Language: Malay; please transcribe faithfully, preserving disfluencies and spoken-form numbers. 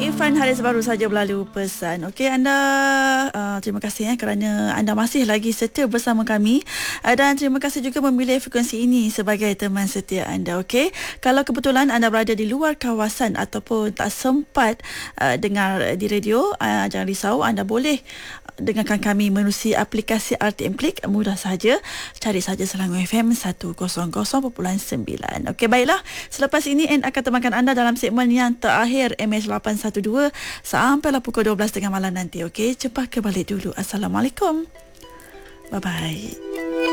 Irfan Haris baru saja berlalu pesan. Okey, anda uh, terima kasih eh, kerana anda masih lagi setia bersama kami, uh, dan terima kasih juga memilih frekuensi ini sebagai teman setia anda. Okey, kalau kebetulan anda berada di luar kawasan ataupun tak sempat uh, dengar di radio, uh, jangan risau, anda boleh dengarkan kami menerusi aplikasi R T M Click. Mudah saja, cari saja Selangor F M seratus perpuluhan sembilan. Okey, baiklah, selepas ini N akan temankan anda dalam segmen yang terakhir M H lapan satu dua sampailah pukul dua belas tengah malam nanti. Okey, cepat ke balik dulu. Assalamualaikum. Bye bye.